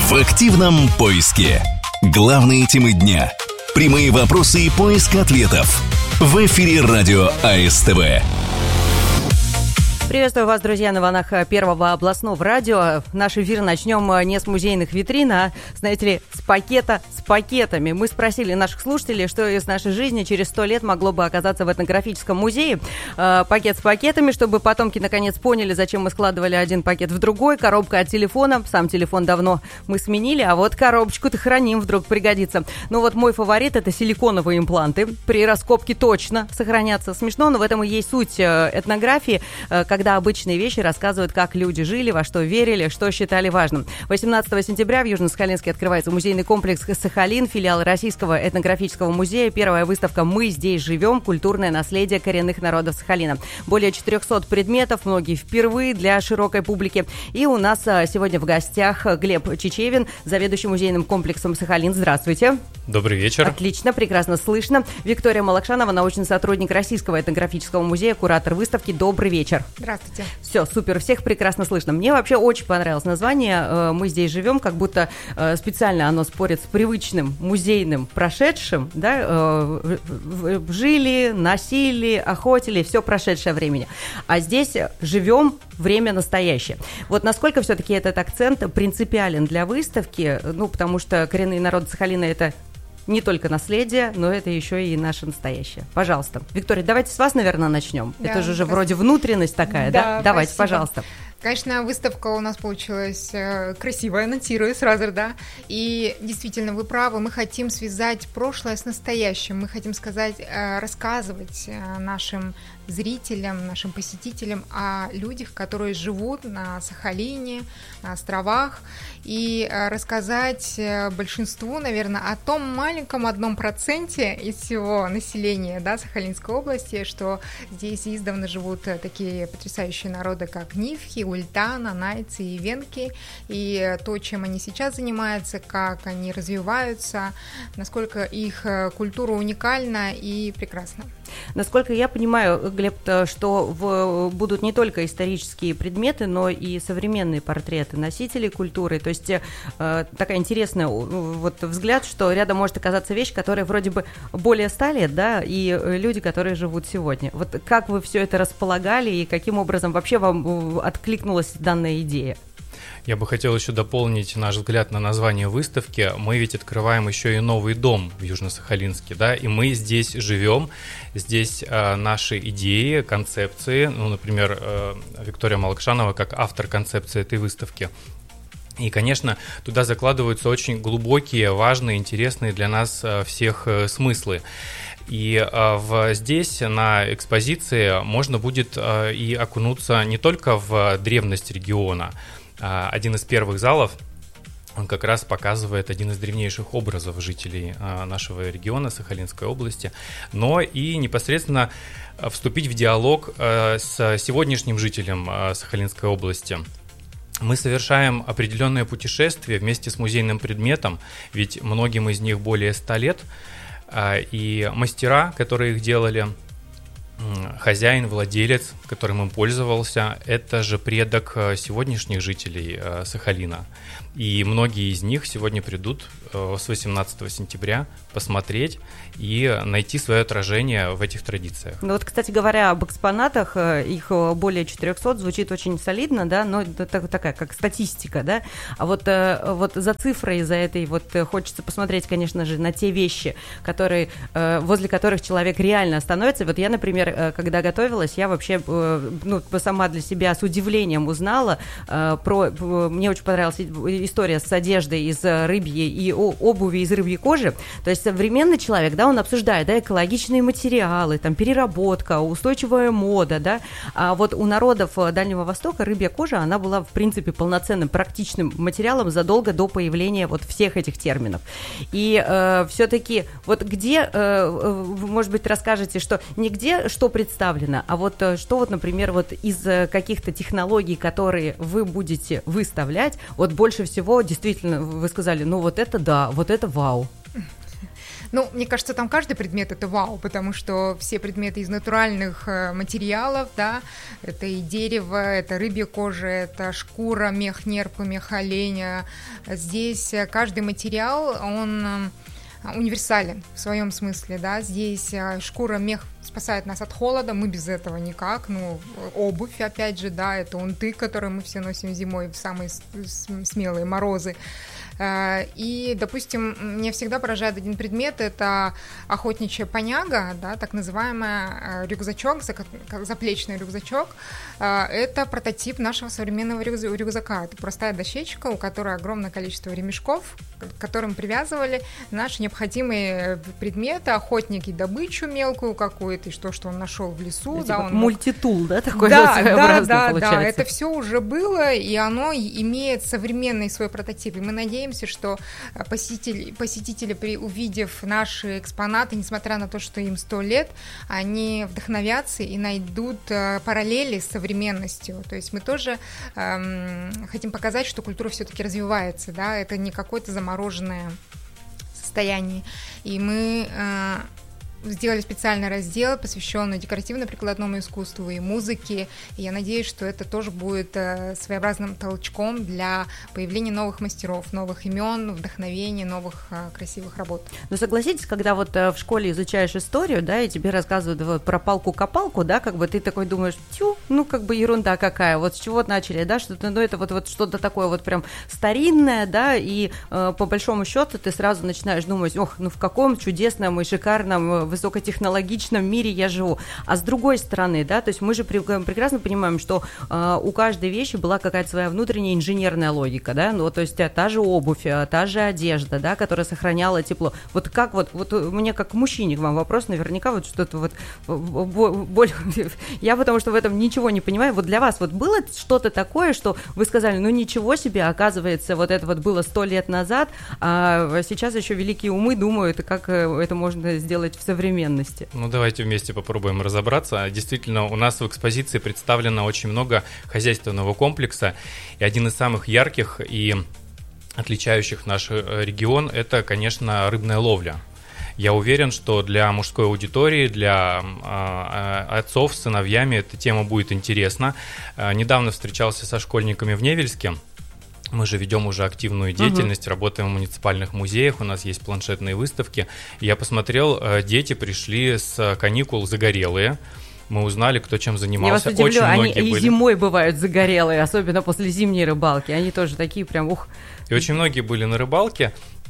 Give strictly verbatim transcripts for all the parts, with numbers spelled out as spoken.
В активном поиске. Главные темы дня. Прямые вопросы и поиск ответов. В эфире радио АСТВ. Приветствую вас, друзья, на волнах Первого областного радио. Наш эфир начнем не с музейных витрин, а, знаете ли, с пакета с пакетами. Мы спросили наших слушателей, что из нашей жизни через сто лет могло бы оказаться в этнографическом музее. Э, пакет с пакетами, чтобы потомки наконец поняли, зачем мы складывали один пакет в другой. Коробка от телефона. Сам телефон давно мы сменили, а вот коробочку-то храним, вдруг пригодится. Ну вот мой фаворит – это силиконовые импланты. При раскопке точно сохранятся. Смешно, но в этом и есть суть этнографии, когда обычные вещи рассказывают, как люди жили, во что верили, что считали важным. восемнадцатого сентября в Южно-Сахалинске открывается музейный комплекс «Сахалин», филиал Российского этнографического музея. Первая выставка «Мы здесь живем. Культурное наследие коренных народов Сахалина». Более четырехсот предметов, многие впервые для широкой публики. И у нас сегодня в гостях Глеб Чичевин, заведующий музейным комплексом «Сахалин». Здравствуйте. Добрый вечер. Отлично, прекрасно слышно. Виктория Малакшанова, научный сотрудник Российского этнографического музея, куратор выставки. Добрый вечер. Здравствуйте. Все, супер, всех прекрасно слышно. Мне вообще очень понравилось название «Мы здесь живем», как будто специально оно спорит с привычным музейным прошедшим, да, жили, носили, охотили, все прошедшее времени. А здесь живем время настоящее. Вот насколько все-таки этот акцент принципиален для выставки, ну, потому что коренные народы Сахалина – это не только наследие, но это еще и наше настоящее. Пожалуйста. Виктория, давайте с вас, наверное, начнем. Да, это же уже вроде внутренность такая, да? да? Давайте, спасибо. Пожалуйста. Конечно, выставка у нас получилась э, красивая, анонсирую сразу, да. И действительно, вы правы, мы хотим связать прошлое с настоящим. Мы хотим сказать, э, рассказывать э, нашим зрителям, нашим посетителям о людях, которые живут на Сахалине, на островах, и э, рассказать э, большинству, наверное, о том маленьком одном проценте из всего населения, да, Сахалинской области, что здесь издавна живут э, такие потрясающие народы, как нивхи, ультана, найцы и венки, и то, чем они сейчас занимаются, как они развиваются, насколько их э, культура уникальна и прекрасна. Насколько я понимаю, Глеб, что в, будут не только исторические предметы, но и современные портреты носителей культуры. То есть э, такая интересная вот взгляд, что рядом может оказаться вещь, которая вроде бы более ста лет, да, и люди, которые живут сегодня. Вот как вы все это располагали и каким образом вообще вам откликнулась данная идея? Я бы хотел еще дополнить наш взгляд на название выставки. Мы ведь открываем еще и новый дом в Южно-Сахалинске, да, и мы здесь живем, здесь э, наши идеи, концепции, ну, например, э, Виктория Малакшанова как автор концепции этой выставки. И, конечно, туда закладываются очень глубокие, важные, интересные для нас э, всех э, смыслы. И э, в, здесь на экспозиции можно будет э, и окунуться не только в древность региона. Один из первых залов, он как раз показывает один из древнейших образов жителей нашего региона, Сахалинской области, но и непосредственно вступить в диалог с сегодняшним жителем Сахалинской области. Мы совершаем определенное путешествие вместе с музейным предметом, ведь многим из них более ста лет, и мастера, которые их делали, хозяин, владелец, которым им пользовался, это же предок сегодняшних жителей Сахалина. И многие из них сегодня придут с восемнадцатого сентября посмотреть и найти свое отражение в этих традициях. Ну вот, кстати говоря, об экспонатах, их более четырехсот, звучит очень солидно, да, но это такая, как статистика, да, а вот, вот за цифрой, за этой вот хочется посмотреть, конечно же, на те вещи, которые, возле которых человек реально остановится. Вот я, например, когда готовилась, я вообще, ну, сама для себя с удивлением узнала про, мне очень понравилась история с одеждой из рыбьей и обуви из рыбьей кожи. То есть современный человек, да, он обсуждает, да, экологичные материалы, там, переработка, устойчивая мода, да, а вот у народов Дальнего Востока рыбья кожа, она была, в принципе, полноценным, практичным материалом задолго до появления вот всех этих терминов. И э, все-таки вот где, э, может быть, расскажете, что не где что представлено, а вот что вот, например, вот из каких-то технологий, которые вы будете выставлять, вот больше всего действительно вы сказали, ну вот это да, вот это вау. Ну, мне кажется, там каждый предмет это вау, потому что все предметы из натуральных материалов, да, это и дерево, это рыбья кожа, это шкура, мех нерпа, мех оленя. Здесь каждый материал, он универсален в своем смысле, да, здесь шкура, мех спасает нас от холода, мы без этого никак, ну, обувь, опять же, да, это унты, которые мы все носим зимой в самые смелые морозы. И, допустим, меня всегда поражает один предмет, это охотничья поняга, да, так называемый рюкзачок, заплечный рюкзачок. Это прототип нашего современного рюкзака. Это простая дощечка, у которой огромное количество ремешков, к которым привязывали наши необходимые предметы, охотники, добычу мелкую какую-то, и что, что он нашел в лесу. Это да, типа он мультитул, да, такой да, вот своеобразный, да, да, получается. да, это все уже было, и оно имеет современный свой прототип. И мы надеемся, что посетители, посетители при, увидев наши экспонаты, несмотря на то, что им сто лет, они вдохновятся и найдут э, параллели с современностью. То есть мы тоже э, хотим показать, что культура все-таки развивается, да, это не какое-то замороженное состояние. И мы э, сделали специальный раздел, посвященный декоративно-прикладному искусству и музыке. И я надеюсь, что это тоже будет э, своеобразным толчком для появления новых мастеров, новых имен, вдохновения, новых э, красивых работ. Но согласитесь, когда вот э, в школе изучаешь историю, да, и тебе рассказывают вот, про палку-копалку, да, как бы ты такой думаешь, тю, ну как бы ерунда какая, вот с чего начали, да, что-то, ну это вот, вот что-то такое вот прям старинное, да, и э, по большому счету ты сразу начинаешь думать, ох, ну в каком чудесном и шикарном высокотехнологичном мире я живу. А с другой стороны, да, то есть мы же прекрасно понимаем, что э, у каждой вещи была какая-то своя внутренняя инженерная логика, да, ну, то есть та же обувь, та же одежда, да, которая сохраняла тепло. Вот как вот, вот у меня как мужчине к вам вопрос, наверняка вот что-то вот, боль, я потому что в этом ничего не понимаю, вот для вас вот было что-то такое, что вы сказали, ну ничего себе, оказывается, вот это вот было сто лет назад, а сейчас еще великие умы думают, как это можно сделать в современности. Ну, давайте вместе попробуем разобраться. Действительно, у нас в экспозиции представлено очень много хозяйственного комплекса, и один из самых ярких и отличающих наш регион – это, конечно, рыбная ловля. Я уверен, что для мужской аудитории, для э, отцов с сыновьями эта тема будет интересна. Э, недавно встречался со школьниками в Невельске. Мы же ведем уже активную деятельность, uh-huh. работаем в муниципальных музеях, у нас есть планшетные выставки. Я посмотрел, дети пришли с каникул загорелые. Мы узнали, кто чем занимался. Я вас удивлю, очень они многие и были... зимой бывают загорелые, особенно после зимней рыбалки. Они тоже такие прям ух. И очень многие были на рыбалке.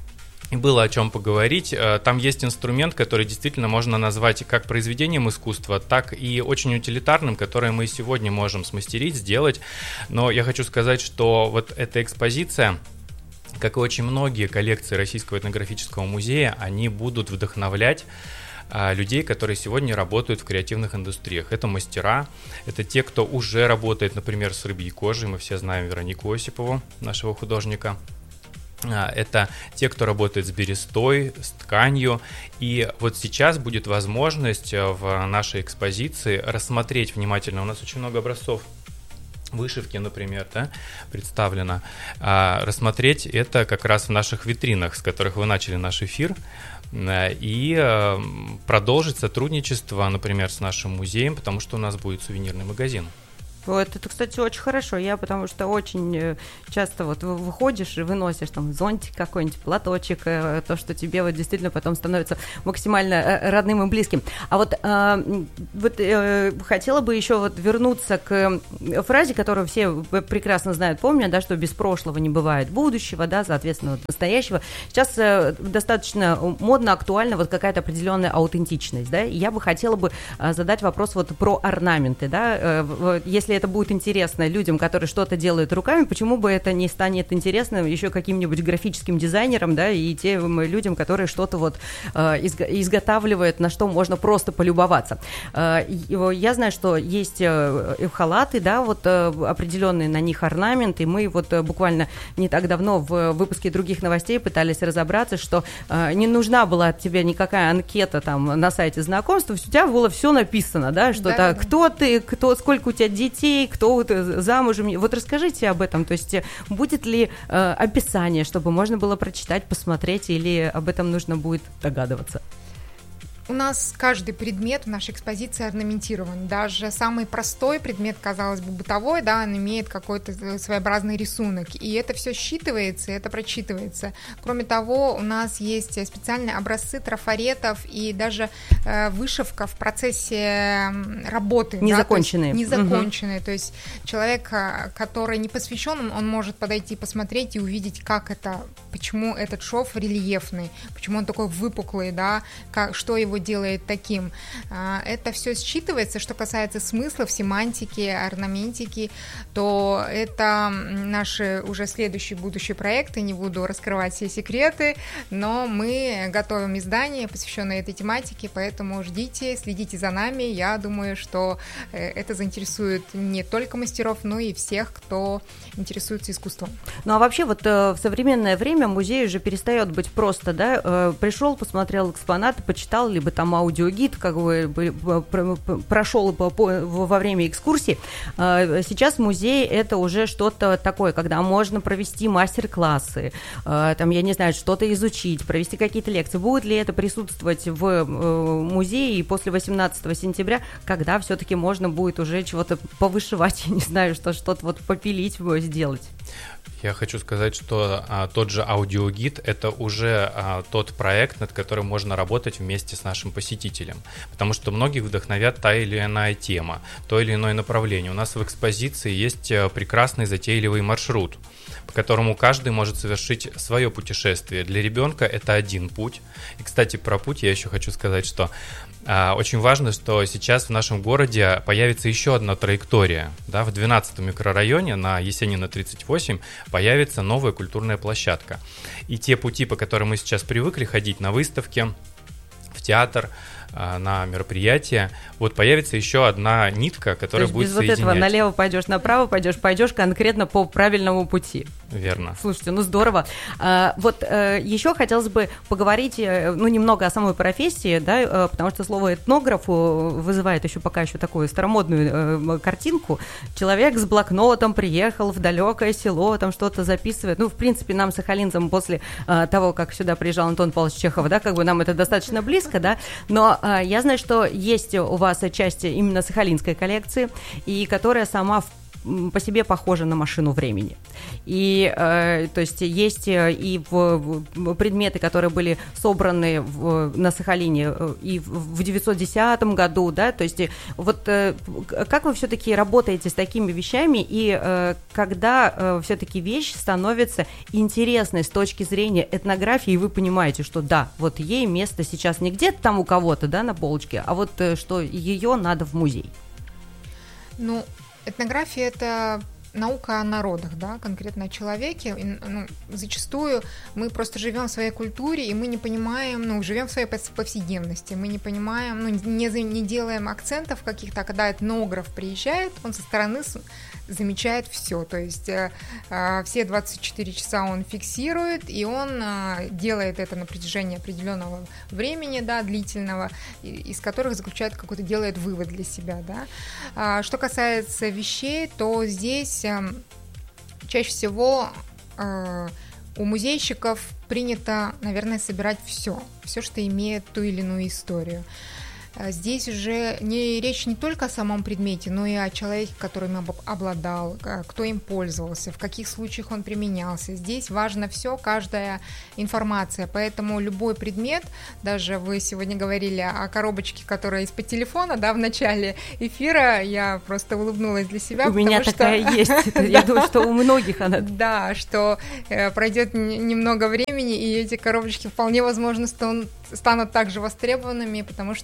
И было о чем поговорить. Там есть инструмент, который действительно можно назвать как произведением искусства, так и очень утилитарным, которое мы сегодня можем смастерить, сделать. Но я хочу сказать, что вот эта экспозиция, как и очень многие коллекции Российского этнографического музея, они будут вдохновлять людей, которые сегодня работают в креативных индустриях. Это мастера, это те, кто уже работает, например, с рыбьей кожей. Мы все знаем Веронику Осипову, нашего художника. Это те, кто работает с берестой, с тканью. И вот сейчас будет возможность в нашей экспозиции рассмотреть внимательно. У нас очень много образцов вышивки, например, да, представлено. А рассмотреть это как раз в наших витринах, с которых вы начали наш эфир. И продолжить сотрудничество, например, с нашим музеем, потому что у нас будет сувенирный магазин. Вот это, кстати, очень хорошо. Я потому что очень часто вот выходишь и выносишь там зонтик какой-нибудь, платочек, то, что тебе вот действительно потом становится максимально родным и близким. А вот, вот хотела бы еще вот вернуться к фразе, которую все прекрасно знают, помнят, да, что без прошлого не бывает будущего, да, соответственно, вот настоящего. Сейчас достаточно модно, актуально вот какая-то определенная аутентичность, да, и я бы хотела бы задать вопрос вот про орнаменты, да, если это будет интересно людям, которые что-то делают руками, почему бы это не станет интересным еще каким-нибудь графическим дизайнерам, да, и тем людям, которые что-то вот э, изготавливают, на что можно просто полюбоваться. Э, я знаю, что есть э, халаты, да, вот э, определенные на них орнаменты, мы вот э, буквально не так давно в выпуске других новостей пытались разобраться, что э, не нужна была от тебя никакая анкета там на сайте знакомств, у тебя было все написано, да, что-то, да, да. кто ты, кто, сколько у тебя детей, кто ты замужем. Вот расскажите об этом, то есть будет ли э, описание, чтобы можно было прочитать, посмотреть, или об этом нужно будет догадываться? У нас каждый предмет в нашей экспозиции орнаментирован. Даже самый простой предмет, казалось бы, бытовой, да, он имеет какой-то своеобразный рисунок. И это все считывается, это прочитывается. Кроме того, у нас есть специальные образцы трафаретов и даже э, вышивка в процессе работы. Незаконченные. Да, незаконченные. Угу. То есть человек, который не посвящен, он может подойти, посмотреть и увидеть, как это, почему этот шов рельефный, почему он такой выпуклый, да, как, что его делает таким. Это все считывается. Что касается смыслов, семантики, орнаментики, то это наши уже следующие будущие проекты. Не буду раскрывать все секреты, но мы готовим издание, посвященное этой тематике, поэтому ждите, следите за нами. Я думаю, что это заинтересует не только мастеров, но и всех, кто интересуется искусством. Ну а вообще вот в современное время музей уже перестает быть просто, да, пришел, посмотрел экспонаты, почитал, либо там аудиогид, как бы прошел во время экскурсии. Сейчас музей — это уже что-то такое, когда можно провести мастер-классы, там, я не знаю, что-то изучить, провести какие-то лекции. Будет ли это присутствовать в музее и после восемнадцатого сентября, когда все-таки можно будет уже чего-то повышивать, я не знаю, что, что-то вот попилить, сделать? Я хочу сказать, что а, тот же аудиогид — это уже а, тот проект, над которым можно работать вместе с нашим посетителем, потому что многих вдохновят та или иная тема, то или иное направление. У нас в экспозиции есть прекрасный затейливый маршрут, по которому каждый может совершить свое путешествие. Для ребенка это один путь. И, кстати, про путь я еще хочу сказать, что очень важно, что сейчас в нашем городе появится еще одна траектория. Да, в двенадцатом микрорайоне на Есенина тридцать восемь появится новая культурная площадка. И те пути, по которым мы сейчас привыкли ходить на выставки, в театр, на мероприятия, вот появится еще одна нитка, которая будет соединять. Без вот этого налево пойдешь, направо пойдешь, пойдешь конкретно по правильному пути. Верно. Слушайте, ну здорово. А, вот а, еще хотелось бы поговорить, ну, немного о самой профессии, да, потому что слово этнограф вызывает еще пока еще такую старомодную а, картинку. Человек с блокнотом приехал в далекое село, там что-то записывает. Ну, в принципе, нам, сахалинцам, после а, того, как сюда приезжал Антон Павлович Чехов, да, как бы нам это достаточно близко, да, но а, я знаю, что есть у вас часть именно сахалинской коллекции, и которая сама в по себе похожа на машину времени. И, э, то есть, есть и в, в предметы, которые были собраны в, на Сахалине и в девятьсот десятом году, да, то есть, вот э, как вы все-таки работаете с такими вещами, и э, когда э, все-таки вещь становится интересной с точки зрения этнографии, и вы понимаете, что да, вот ей место сейчас не где-то там у кого-то, да, на полочке, а вот э, что ее надо в музей. Ну, этнография — это наука о народах, да, конкретно о человеке. И, ну, зачастую мы просто живем в своей культуре, и мы не понимаем, ну, живем в своей повседневности, мы не понимаем, ну, не, не делаем акцентов каких-то, а когда этнограф приезжает, он со стороны замечает все, то есть э, э, все двадцать четыре часа он фиксирует, и он э, делает это на протяжении определенного времени, да, длительного, из которых заключает какой-то, делает вывод для себя, да. А, что касается вещей, то здесь э, чаще всего э, у музейщиков принято, наверное, собирать все, все, что имеет ту или иную историю. Здесь уже не, речь не только о самом предмете, но и о человеке, которым им обладал, кто им пользовался, в каких случаях он применялся. Здесь важно все, каждая информация, поэтому любой предмет, даже вы сегодня говорили о коробочке, которая из-под телефона, да, в начале эфира, я просто улыбнулась для себя. У меня такая есть, я думаю, что у многих она. Да, что пройдет немного времени, и эти коробочки вполне возможно станут также востребованными, потому что у них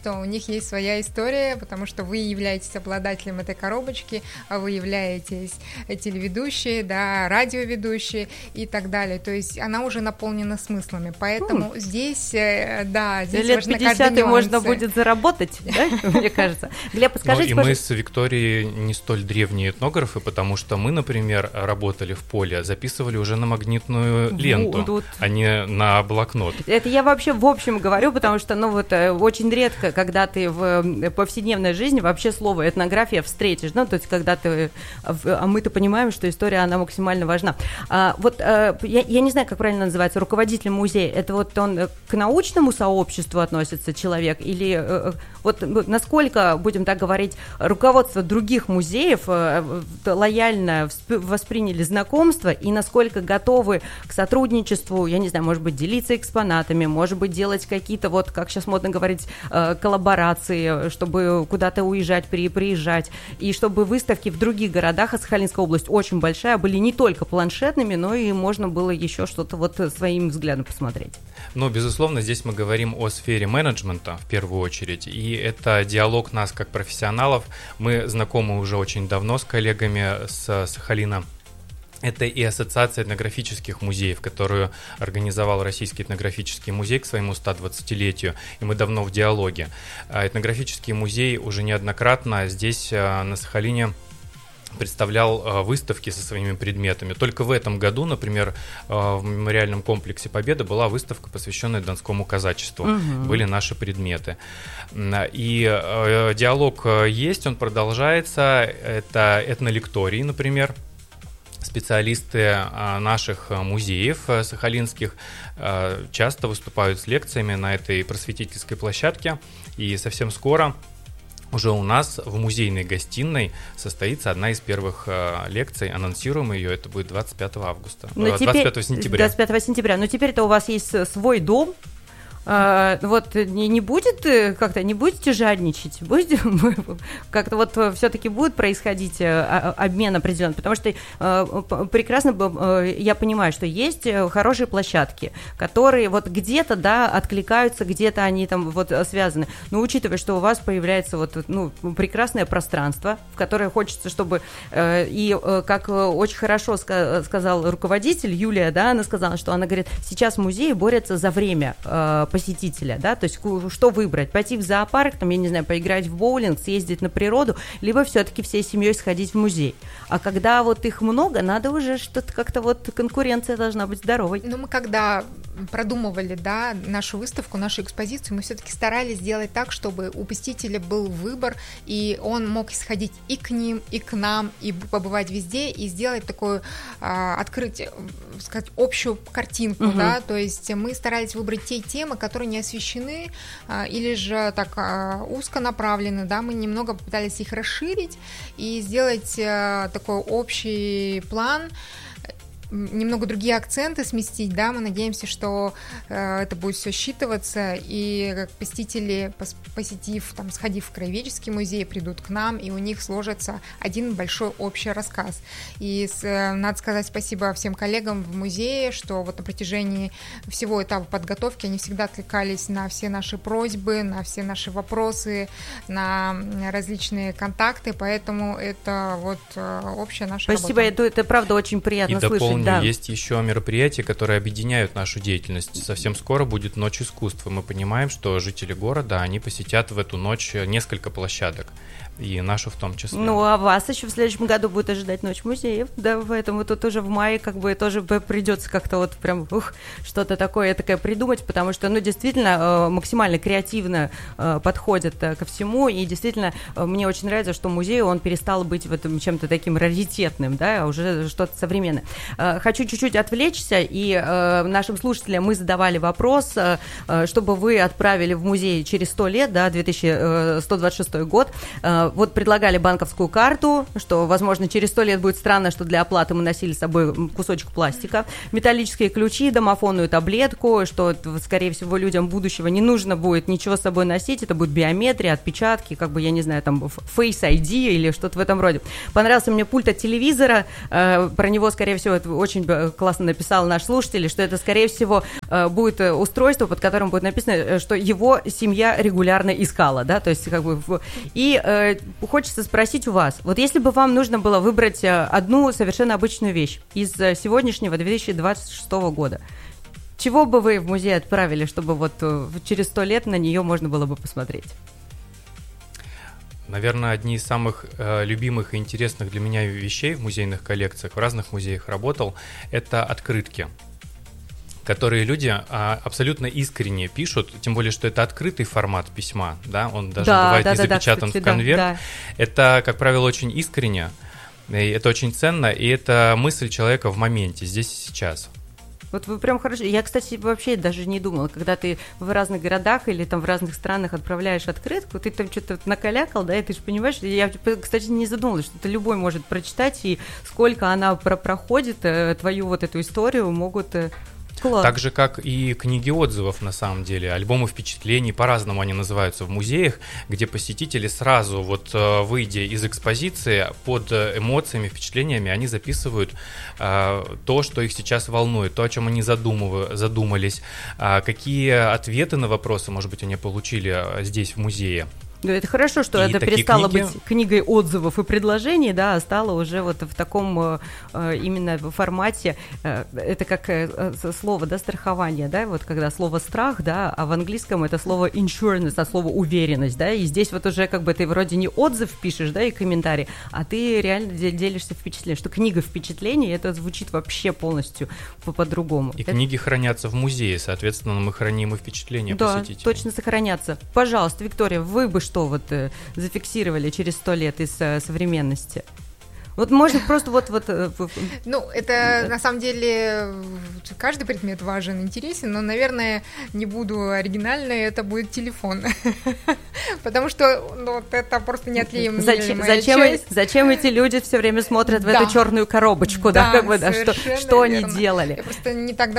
них есть своя история, потому что вы являетесь обладателем этой коробочки, а вы являетесь телеведущие, да, радиоведущие и так далее. То есть она уже наполнена смыслами. Поэтому mm. здесь, да, здесь лет важно пятьдесят и можно будет заработать, да, мне кажется. Глеб, скажите, ну, и мы с Викторией не столь древние этнографы, потому что мы, например, работали в поле, записывали уже на магнитную ленту, вот. а не на блокнот. Это я вообще в общем говорю, потому что, ну вот, очень редко, когда ты в повседневной жизни вообще слово этнография встретишь, ну, то есть когда ты, а мы-то понимаем, что история, она максимально важна. А, вот, я, я не знаю, как правильно называется, руководитель музея, это вот он к научному сообществу относится человек, или вот насколько, будем так говорить, руководство других музеев лояльно восприняли знакомство и насколько готовы к сотрудничеству, я не знаю, может быть, делиться экспонатами, может быть, делать какие-то, вот, как сейчас модно говорить, коллаборации, чтобы куда-то уезжать, приезжать, и чтобы выставки в других городах, а Сахалинская область очень большая, были не только планшетными, но и можно было еще что-то вот своим взглядом посмотреть. Ну, безусловно, здесь мы говорим о сфере менеджмента в первую очередь, и это диалог нас как профессионалов. Мы знакомы уже очень давно с коллегами с Сахалина. Это и Ассоциация этнографических музеев, которую организовал Российский этнографический музей к своему сто двадцатилетию, и мы давно в диалоге. Этнографический музей уже неоднократно здесь, на Сахалине, представлял выставки со своими предметами. Только в этом году, например, в мемориальном комплексе Победа была выставка, посвященная донскому казачеству. Угу. Были наши предметы. И диалог есть, он продолжается. Это этнолектории, например. Специалисты наших музеев сахалинских часто выступают с лекциями на этой просветительской площадке. И совсем скоро уже у нас в музейной гостиной состоится одна из первых э, лекций, анонсируем ее, это будет двадцать пятого августа, э, двадцать пятого сентября. двадцать пятого сентября, но теперь-то у вас есть свой дом. А, вот не, не будет как-то, не будете жадничать, будете как-то вот все-таки будет происходить обмен определенный, потому что э, прекрасно э, я понимаю, что есть хорошие площадки, которые вот где-то, да, откликаются, где-то они там вот связаны, но учитывая, что у вас появляется вот, ну, прекрасное пространство, в которое хочется, чтобы э, и э, как очень хорошо ска- сказал руководитель Юлия, да, она сказала, что она говорит, сейчас музеи борются за время э, посетителя, да, то есть что выбрать, пойти в зоопарк, там, я не знаю, поиграть в боулинг, съездить на природу, либо все-таки всей семьей сходить в музей. А когда вот их много, надо уже что-то как-то вот конкуренция должна быть здоровой. Ну, мы когда продумывали, да, нашу выставку, нашу экспозицию, мы все-таки старались сделать так, чтобы у посетителя был выбор, и он мог сходить и к ним, и к нам, и побывать везде, и сделать такую, а, открыть, сказать, общую картинку, угу. да, то есть мы старались выбрать те темы, которые не освещены, а, или же так а, узко направлены, да, мы немного попытались их расширить и сделать а, такой общий план, немного другие акценты сместить, да, мы надеемся, что э, это будет все считываться, и как посетители, пос, посетив, там, сходив в краеведческий музей, придут к нам, и у них сложится один большой общий рассказ. И с, э, надо сказать спасибо всем коллегам в музее, что вот на протяжении всего этапа подготовки они всегда откликались на все наши просьбы, на все наши вопросы, на различные контакты, поэтому это вот э, общая наша спасибо, работа. Спасибо, это, это правда очень приятно и слышать. Да. Есть еще мероприятия, которые объединяют нашу деятельность. Совсем скоро будет Ночь искусства. Мы понимаем, что жители города, они посетят в эту ночь несколько площадок. И нашу в том числе. Ну, а вас еще в следующем году будет ожидать Ночь музеев, да, поэтому тут уже в мае как бы тоже придется как-то вот прям ух, что-то такое такое придумать, потому что, ну, действительно, максимально креативно подходит ко всему, и действительно мне очень нравится, что музей, он перестал быть в этом чем-то таким раритетным, да, а уже что-то современное. Хочу чуть-чуть отвлечься, и нашим слушателям мы задавали вопрос, чтобы вы отправили в музей через сто лет, да, две тысячи сто двадцать шестой год. Вот предлагали банковскую карту, что, возможно, через сто лет будет странно, что для оплаты мы носили с собой кусочек пластика, металлические ключи, домофонную таблетку, что, скорее всего, людям будущего не нужно будет ничего с собой носить, это будет биометрия, отпечатки, как бы, я не знаю, там, Face ай ди или что-то в этом роде. Понравился мне пульт от телевизора, про него, скорее всего, это очень классно написал наш слушатель, что это, скорее всего, будет устройство, под которым будет написано, что его семья регулярно искала, да, то есть как бы... И э, хочется спросить у вас, вот если бы вам нужно было выбрать одну совершенно обычную вещь из сегодняшнего две тысячи двадцать шестого года, чего бы вы в музей отправили, чтобы вот через сто лет на нее можно было бы посмотреть? Наверное, одни из самых э, любимых и интересных для меня вещей в музейных коллекциях, в разных музеях работал, это открытки, которые люди а, абсолютно искренне пишут, тем более, что это открытый формат письма, да, он даже да, бывает да, не да, запечатан да, кстати, в конверт. Да, да. Это, как правило, очень искренне, и это очень ценно, и это мысль человека в моменте, здесь и сейчас. Вот вы прям хорошо. Я, кстати, вообще даже не думала, когда ты в разных городах или там в разных странах отправляешь открытку, ты там что-то накалякал, да, и ты же понимаешь, я, кстати, не задумалась, что это любой может прочитать, и сколько она про- проходит, твою вот эту историю могут... Класс. Так же, как и книги отзывов, на самом деле, альбомы впечатлений, по-разному они называются в музеях, где посетители сразу, вот выйдя из экспозиции, под эмоциями, впечатлениями, они записывают а, то, что их сейчас волнует, то, о чем они задумыв... задумались, а, какие ответы на вопросы, может быть, они получили здесь, в музее. Да, это хорошо, что и это перестало книги... быть книгой отзывов и предложений, да, а стало уже вот в таком э, именно формате, э, это как э, слово, да, страхование, да, вот когда слово страх, да, а в английском это слово insurance, а слово уверенность, да, и здесь вот уже как бы ты вроде не отзыв пишешь, да, и комментарий, а ты реально делишься впечатлением, что книга впечатлений, это звучит вообще полностью по-другому. И это... книги хранятся в музее, соответственно, мы храним и впечатления да, посетителей. Да, точно сохранятся. Пожалуйста, Виктория, вы бы что вот э, зафиксировали через сто лет из э, современности? Вот можно просто вот... вот э, ну, это на самом деле каждый предмет важен, интересен, но, наверное, не буду оригинальной, это будет телефон. Потому что ну, вот это просто неотъемлемая зачем, зачем, часть. Зачем эти люди все время смотрят да. в эту черную коробочку, да, да как бы, да, что, что они делали? Я просто не так